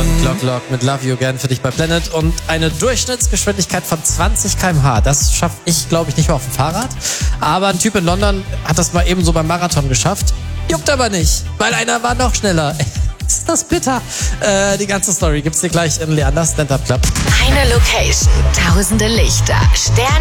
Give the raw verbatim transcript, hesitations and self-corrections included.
und Glock Glock mit Love You Again für dich bei Planet und eine Durchschnittsgeschwindigkeit von zwanzig Kilometer pro Stunde. Das schaffe ich, glaube ich, nicht mehr auf dem Fahrrad. Aber ein Typ in London hat das mal eben so beim Marathon geschafft. Juckt aber nicht, weil einer war noch schneller. Ist das bitter? Äh, die ganze Story gibt's dir gleich in Leanders Stand-Up Club. Eine Location, tausende Lichter, Sterne